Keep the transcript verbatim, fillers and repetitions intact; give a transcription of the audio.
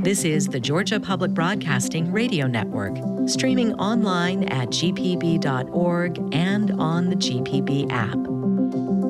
This is the Georgia Public Broadcasting Radio Network, streaming online at g p b dot org and on the G P B app.